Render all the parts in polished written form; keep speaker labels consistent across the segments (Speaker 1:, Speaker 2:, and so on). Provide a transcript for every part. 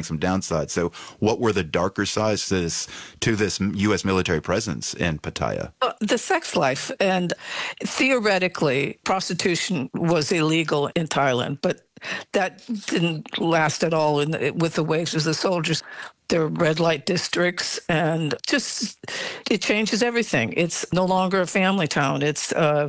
Speaker 1: having some downsides. So what were the darker sides to this U.S. military presence in Pattaya?
Speaker 2: The sex life. And theoretically, prostitution was illegal in Thailand, but that didn't last at all with the wages of the soldiers. There are red light districts, and just it changes everything. It's no longer a family town. It's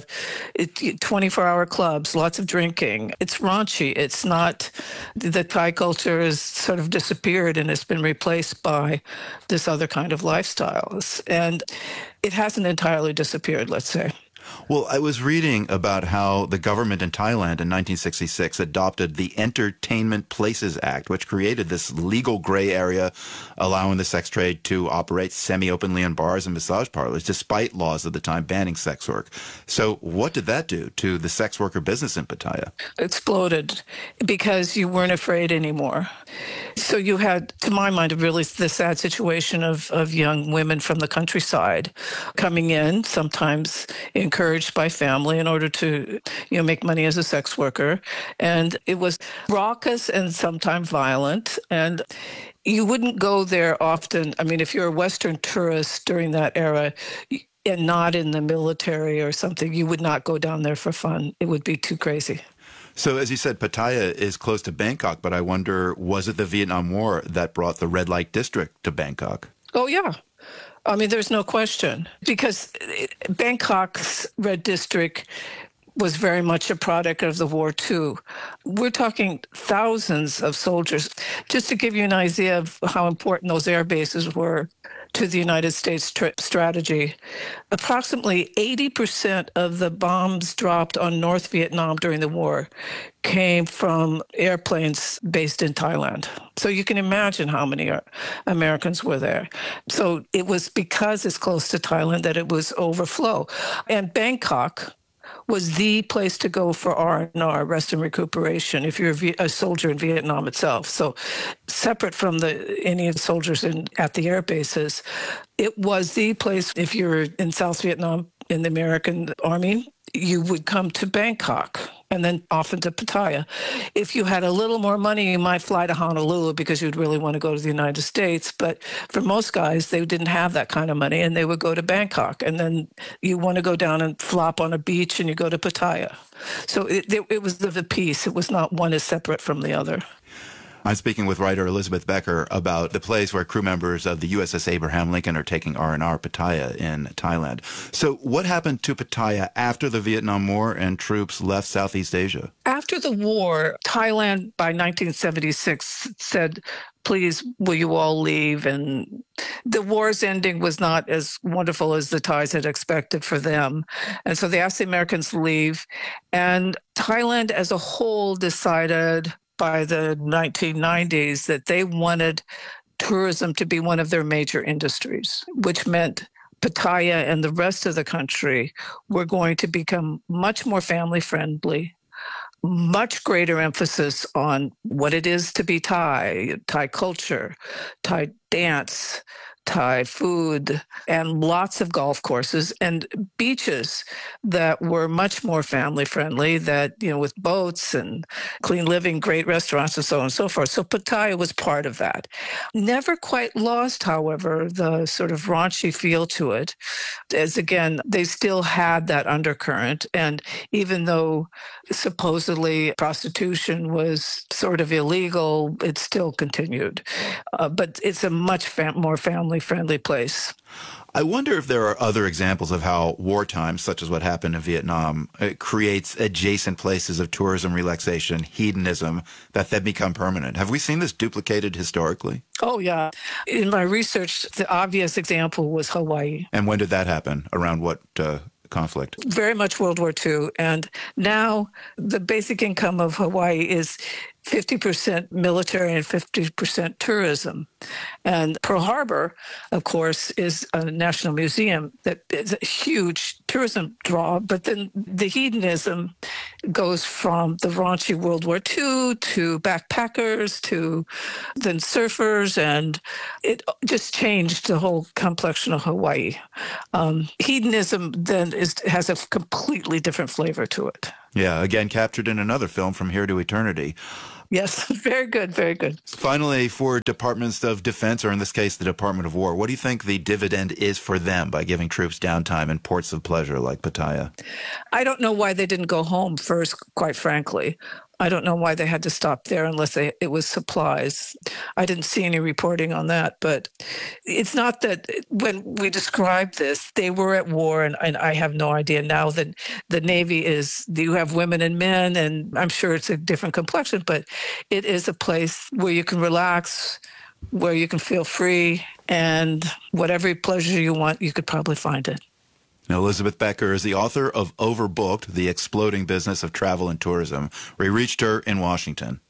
Speaker 2: 24-hour clubs, lots of drinking. It's raunchy. It's not, the Thai culture has sort of disappeared and it's been replaced by this other kind of lifestyles. And it hasn't entirely disappeared, let's say.
Speaker 1: Well, I was reading about how the government in Thailand in 1966 adopted the Entertainment Places Act, which created this legal gray area allowing the sex trade to operate semi-openly in bars and massage parlors, despite laws at the time banning sex work. So what did that do to the sex worker business in Pattaya?
Speaker 2: Exploded because you weren't afraid anymore. So you had, to my mind, really the sad situation of young women from the countryside coming in, sometimes encouraged by family in order to, make money as a sex worker. And it was raucous and sometimes violent. And you wouldn't go there often. I mean, if you're a Western tourist during that era and not in the military or something, you would not go down there for fun. It would be too crazy.
Speaker 1: So, as you said, Pattaya is close to Bangkok, but I wonder, was it the Vietnam War that brought the red light district to Bangkok?
Speaker 2: Oh, yeah. I mean, there's no question, because Bangkok's red district was very much a product of the war, too. We're talking thousands of soldiers. Just to give you an idea of how important those air bases were to the United States strategy, approximately 80% of the bombs dropped on North Vietnam during the war came from airplanes based in Thailand. So you can imagine how many Americans were there. So it was because it's close to Thailand that it was overflow. And Bangkok was the place to go for R&R, rest and recuperation, if you're a soldier in Vietnam itself. So separate from any soldiers at the air bases, it was the place, if you're in South Vietnam in the American Army, you would come to Bangkok and then often to Pattaya. If you had a little more money, you might fly to Honolulu because you'd really want to go to the United States. But for most guys, they didn't have that kind of money, and they would go to Bangkok. And then you want to go down and flop on a beach, and you go to Pattaya. So it was the piece. It was not one is separate from the other.
Speaker 1: I'm speaking with writer Elizabeth Becker about the place where crew members of the USS Abraham Lincoln are taking R&R, Pattaya in Thailand. So what happened to Pattaya after the Vietnam War and troops left Southeast Asia?
Speaker 2: After the war, Thailand by 1976 said, please, will you all leave? And the war's ending was not as wonderful as the Thais had expected for them. And so they asked the Americans to leave. And Thailand as a whole decided by the 1990s that they wanted tourism to be one of their major industries, which meant Pattaya and the rest of the country were going to become much more family-friendly, much greater emphasis on what it is to be Thai, Thai culture, Thai dance, Thai food, and lots of golf courses and beaches that were much more family friendly, that, with boats and clean living, great restaurants and so on and so forth. So Pattaya was part of that. Never quite lost, however, the sort of raunchy feel to it, as again, they still had that undercurrent. And even though supposedly prostitution was sort of illegal, it still continued. But it's a much more family-friendly place.
Speaker 1: I wonder if there are other examples of how wartime, such as what happened in Vietnam, creates adjacent places of tourism, relaxation, hedonism that then become permanent. Have we seen this duplicated historically?
Speaker 2: Oh, yeah. In my research, the obvious example was Hawaii.
Speaker 1: And when did that happen? Around what conflict?
Speaker 2: Very much World War II. And now the basic income of Hawaii is 50% military and 50% tourism. And Pearl Harbor, of course, is a national museum that is a huge tourism draw. But then the hedonism goes from the raunchy World War II to backpackers to then surfers, and it just changed the whole complexion of Hawaii. Hedonism then has a completely different flavor to it.
Speaker 1: Yeah, again, captured in another film, From Here to Eternity.
Speaker 2: Yes, very good, very good.
Speaker 1: Finally, for departments of defense, or in this case, the Department of War, what do you think the dividend is for them by giving troops downtime in ports of pleasure like Pattaya?
Speaker 2: I don't know why they didn't go home first, quite frankly. I don't know why they had to stop there unless it was supplies. I didn't see any reporting on that, but it's not that when we described this, they were at war, and I have no idea now that the Navy is, you have women and men, and I'm sure it's a different complexion, but it is a place where you can relax, where you can feel free, and whatever pleasure you want, you could probably find it.
Speaker 1: Now, Elizabeth Becker is the author of Overbooked, The Exploding Business of Travel and Tourism. We reached her in Washington.